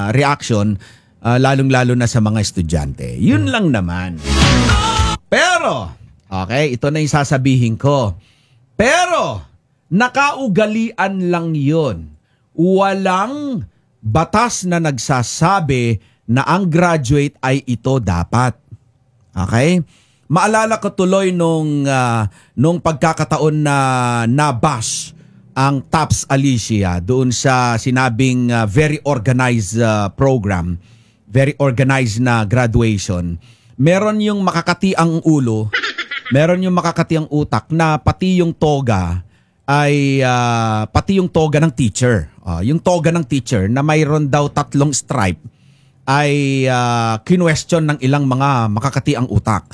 reaction, lalong-lalo na sa mga estudyante. Yun lang naman. Pero, okay, ito na yung sasabihin ko. Pero, nakaugalian lang yun. Walang batas na nagsasabi na ang graduate ay ito dapat. Okay? Maalala ko tuloy nung pagkakataon na nabash ang TAPS Alicia doon sa sinabing very organized program, very organized na graduation. Meron yung makakati ang ulo, meron yung makakati ang utak na pati yung toga ay pati yung toga ng teacher. Yung toga ng teacher na mayroon daw 3 stripe ay kinwestiyon ng ilang mga makakati ang utak.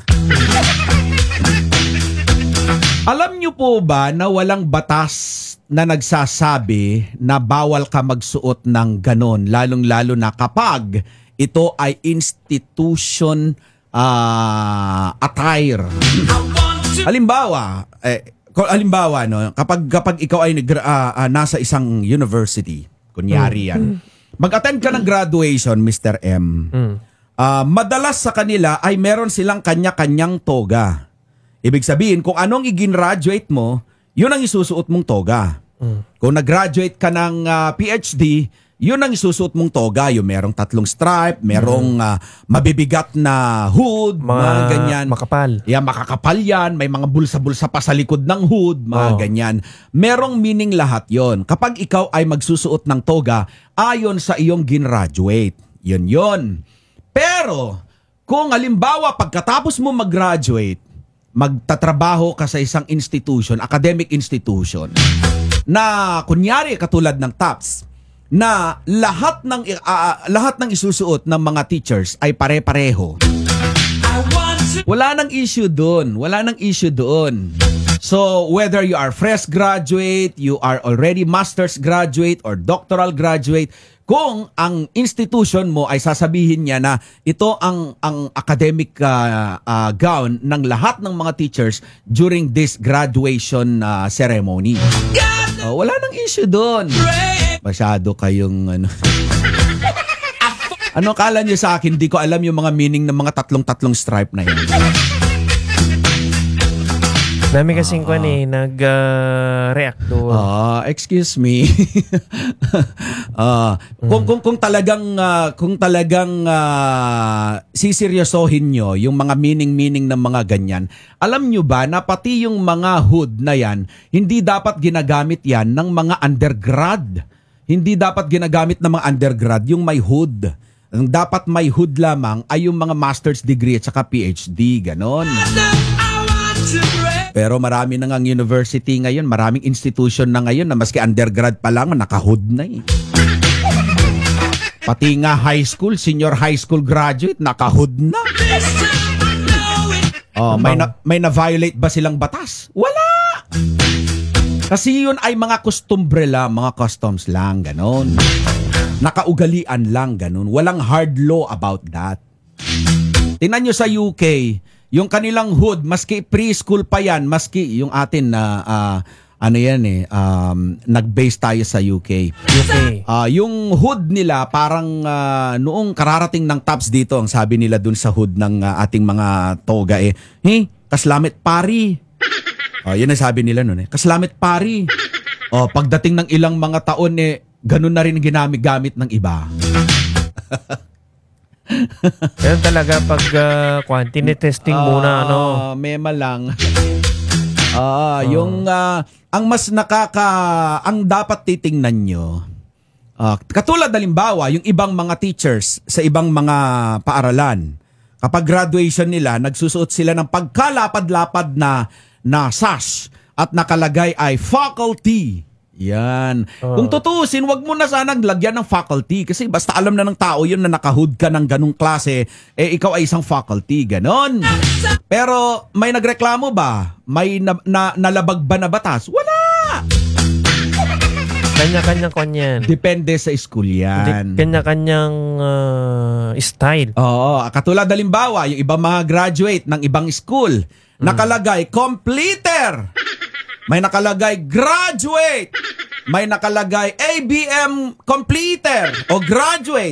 Alam niyo po ba na walang batas na nagsasabi na bawal ka magsuot ng ganon, lalong-lalo na kapag ito ay institution attire. Halimbawa, no, kapag ikaw ay nasa isang university, kunyari yan, mag-attend ka ng graduation, Mr. M. Madalas sa kanila ay meron silang kanya-kanyang toga. Ibig sabihin, kung anong i-graduate mo, yun ang isusuot mong toga. Kung nag-graduate ka ng PhD, yun ang isusuot mong toga. Yung merong 3 stripe, merong mabibigat na hood, mga ganyan. Makapal. Yeah, makakapal yan. May mga bulsa-bulsa pa sa likod ng hood, mga ganyan. Merong meaning lahat yon. Kapag ikaw ay magsusuot ng toga, ayon sa iyong ginraduate. Yun. Pero, kung halimbawa pagkatapos mo mag-graduate, magtatrabaho ka sa isang institution, academic institution, na kunyari katulad ng TAPS, na lahat ng isusuot ng mga teachers ay pare-pareho. Wala nang issue doon. So, whether you are fresh graduate, you are already master's graduate or doctoral graduate, kung ang institution mo ay sasabihin niya na ito ang academic gown ng lahat ng mga teachers during this graduation ceremony. Wala nang issue doon. Masyado kayong ano kala niyo sa akin? Di ko alam yung mga meaning ng mga tatlong stripe na yun. Dami kasing nag-react doon. Excuse me. Kung talagang siseryosohin nyo yung mga meaning ng mga ganyan, alam nyo ba na pati yung mga hood na yan, hindi dapat ginagamit yan ng mga undergrad. Hindi dapat ginagamit ng mga undergrad yung may hood. Ang dapat may hood lamang ay yung mga master's degree at saka PhD, ganon. Pero marami na ngang university ngayon, maraming institution na ngayon na maski undergrad pa lang, naka-hood na eh. Pati nga high school, senior high school graduate, naka-hood na. May na-violate ba silang batas? Wala! Kasi yun ay mga kustumbre lang, mga customs lang, ganon. Nakaugalian lang, ganon. Walang hard law about that. Tingnan nyo sa UK, yung kanilang hood, maski preschool pa yan, maski yung atin na, nag-base tayo sa UK. Yung hood nila, parang noong kararating ng TAPS dito, ang sabi nila dun sa hood ng ating mga toga kaslamit pari. Yun ang sabi nila nun kaslamit pari. Pagdating ng ilang mga taon, ganun na rin ginamit-gamit ng iba. Yan talaga pag tinitesting muna, mema lang. Yung ang mas ang dapat titingnan nyo, katulad halimbawa, yung ibang mga teachers sa ibang mga paaralan, kapag graduation nila, nagsusuot sila ng pagkalapad-lapad na sash at nakalagay ay faculty. Yan. Kung tutusin, wag mo na sanang lagyan ng faculty kasi basta alam na ng tao yun na nakahood ka ng ganung klase, ikaw ay isang faculty, ganon. Pero may nagreklamo ba? May nalabag ba na batas? Wala! Kanya-kanya. Depende sa school yan. Kanya-kanyang style. Katulad halimbawa, yung ibang mga graduate ng ibang school, nakalagay completer. May nakalagay graduate. May nakalagay ABM completer o graduate.